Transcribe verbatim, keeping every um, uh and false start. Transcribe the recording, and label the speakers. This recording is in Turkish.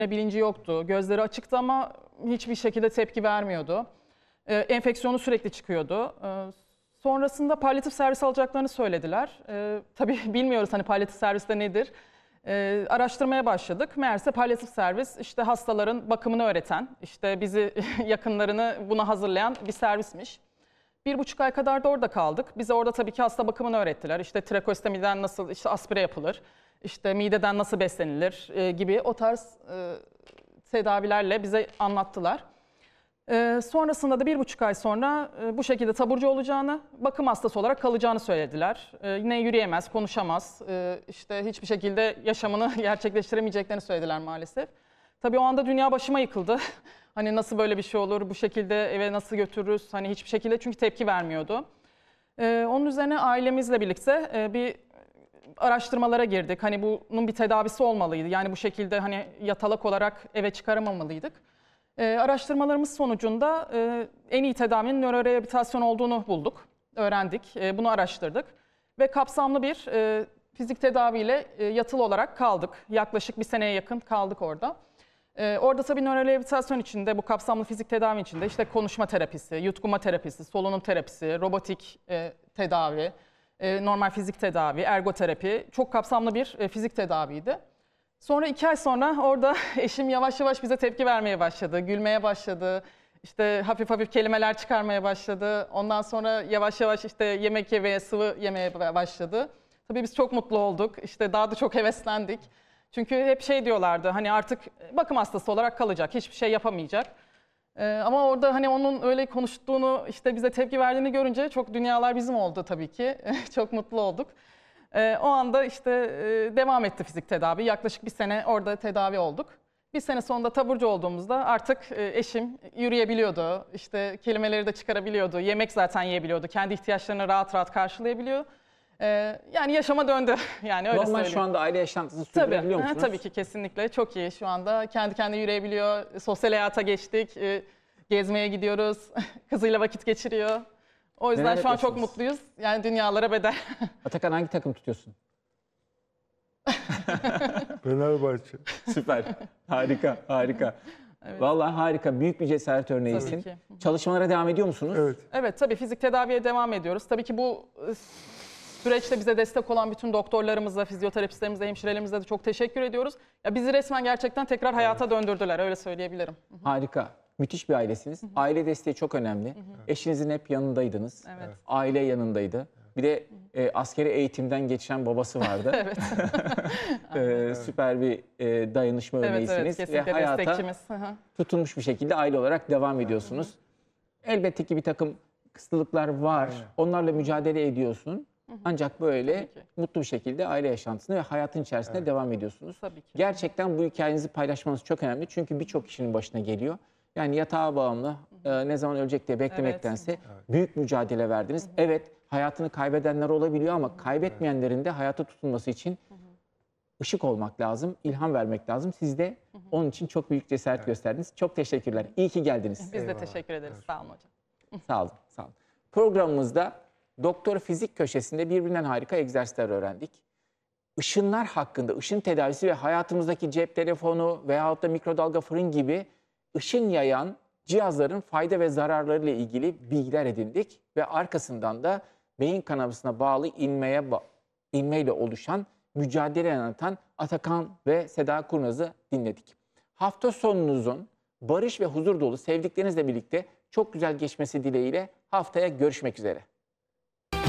Speaker 1: bilinci yoktu. Gözleri açıktı ama hiçbir şekilde tepki vermiyordu. Ee, enfeksiyonu sürekli çıkıyordu. Ee, sonrasında palyatif servis alacaklarını söylediler. Ee, tabii bilmiyoruz hani palyatif serviste nedir. Ee, araştırmaya başladık. Meğerse palyatif servis işte hastaların bakımını öğreten, işte bizi yakınlarını buna hazırlayan bir servismiş. Bir buçuk ay kadar da orada kaldık. Bize orada tabii ki hasta bakımını öğrettiler. İşte trakostomi'den nasıl işte aspire yapılır, işte mideden nasıl beslenilir e, gibi o tarz e, tedavilerle bize anlattılar. E, sonrasında da bir buçuk ay sonra e, bu şekilde taburcu olacağını, bakım hastası olarak kalacağını söylediler. E, yine yürüyemez, konuşamaz, e, işte hiçbir şekilde yaşamını gerçekleştiremeyeceklerini söylediler maalesef. Tabii o anda dünya başıma yıkıldı. Hani nasıl böyle bir şey olur, bu şekilde eve nasıl götürürüz, hani hiçbir şekilde çünkü tepki vermiyordu. Ee, onun üzerine ailemizle birlikte e, bir araştırmalara girdik. Hani bunun bir tedavisi olmalıydı. Yani bu şekilde hani yatalak olarak eve çıkaramamalıydık. Ee, araştırmalarımız sonucunda e, en iyi tedavinin nörorehabilitasyon olduğunu bulduk, öğrendik. E, bunu araştırdık ve kapsamlı bir e, fizik tedaviyle e, yatılı olarak kaldık. Yaklaşık bir seneye yakın kaldık orada. Ee, orada tabii nörorehabilitasyon içinde, bu kapsamlı fizik tedavi içinde işte konuşma terapisi, yutkunma terapisi, solunum terapisi, robotik e, tedavi, e, normal fizik tedavi, ergoterapi çok kapsamlı bir e, fizik tedaviydi. Sonra iki ay sonra orada eşim yavaş yavaş bize tepki vermeye başladı, gülmeye başladı, işte hafif hafif kelimeler çıkarmaya başladı. Ondan sonra yavaş yavaş işte yemek yemeye, sıvı yemeye başladı. Tabii biz çok mutlu olduk, işte daha da çok heveslendik. Çünkü hep şey diyorlardı hani artık bakım hastası olarak kalacak, hiçbir şey yapamayacak. Ee, ama orada hani onun öyle konuştuğunu, işte bize tepki verdiğini görünce çok dünyalar bizim oldu tabii ki. Çok mutlu olduk. Ee, o anda işte e, devam etti fizik tedavi. Yaklaşık bir sene orada tedavi olduk. Bir sene sonunda taburcu olduğumuzda artık e, eşim yürüyebiliyordu, işte kelimeleri de çıkarabiliyordu, yemek zaten yiyebiliyordu, kendi ihtiyaçlarını rahat rahat karşılayabiliyor. Ee, yani yaşama döndü yani öyle
Speaker 2: Normal
Speaker 1: söyleyeyim.
Speaker 2: şu anda aile yaşantısını sürdürebiliyor
Speaker 1: Tabii,
Speaker 2: musunuz?
Speaker 1: tabii ki kesinlikle çok iyi şu anda. Kendi kendine yürüyebiliyor, sosyal hayata geçtik, e, gezmeye gidiyoruz, kızıyla vakit geçiriyor. O yüzden
Speaker 2: Neler
Speaker 1: şu an çok
Speaker 2: yapıyorsunuz?
Speaker 1: mutluyuz. Yani dünyalara bedel.
Speaker 2: Atakan hangi takım tutuyorsun?
Speaker 3: Fenerbahçe.
Speaker 2: Süper. Harika, harika.
Speaker 1: Evet.
Speaker 2: Vallahi harika. Büyük bir cesaret örneğisin.
Speaker 1: ki.
Speaker 2: Çalışmalara devam ediyor musunuz?
Speaker 3: Evet.
Speaker 1: Evet tabii fizik tedaviye devam ediyoruz. Tabii ki bu e, süreçte bize destek olan bütün doktorlarımıza, fizyoterapistlerimize, hemşirelerimize de çok teşekkür ediyoruz. Ya bizi resmen gerçekten tekrar hayata döndürdüler, öyle söyleyebilirim.
Speaker 2: Harika. Müthiş bir ailesiniz. Aile desteği çok önemli. Eşinizin hep yanındaydınız.
Speaker 1: Evet.
Speaker 2: Aile yanındaydı. Bir de e, askeri eğitimden geçen babası vardı.
Speaker 1: Evet.
Speaker 2: E, süper bir e, dayanışma
Speaker 1: Evet,
Speaker 2: örneğisiniz.
Speaker 1: evet, kesinlikle
Speaker 2: Ve hayata
Speaker 1: destekçimiz. Hı hı.
Speaker 2: tutunmuş bir şekilde aile olarak devam ediyorsunuz. Elbette ki bir takım kısıtlıklar var. Onlarla mücadele ediyorsun. Ancak böyle
Speaker 1: Tabii ki.
Speaker 2: mutlu bir şekilde aile yaşantısına ve hayatın içerisinde devam ediyorsunuz.
Speaker 1: Tabii ki.
Speaker 2: Gerçekten bu hikayenizi paylaşmanız çok önemli. Çünkü birçok kişinin başına geliyor. Yani yatağa bağımlı, e, ne zaman ölecek diye beklemektense büyük mücadele verdiniz. Evet, hayatını kaybedenler olabiliyor ama kaybetmeyenlerin de hayata tutunması için ışık olmak lazım, ilham vermek lazım. Siz de onun için çok büyük cesaret gösterdiniz. Çok teşekkürler. İyi ki geldiniz.
Speaker 1: Biz de teşekkür ederiz. Sağ olun hocam.
Speaker 2: Sağ olun, sağ olun. Programımızda Doktor Fizik köşesinde birbirinden harika egzersizler öğrendik. Işınlar hakkında, ışın tedavisi ve hayatımızdaki cep telefonu veyahut da mikrodalga fırın gibi ışın yayan cihazların fayda ve zararlarıyla ilgili bilgiler edindik. Ve arkasından da beyin kanamasına bağlı inmeye ba- inmeyle oluşan mücadele anlatan Atakan ve Seda Kurnaz'ı dinledik. Hafta sonunuzun barış ve huzur dolu sevdiklerinizle birlikte çok güzel geçmesi dileğiyle haftaya görüşmek üzere.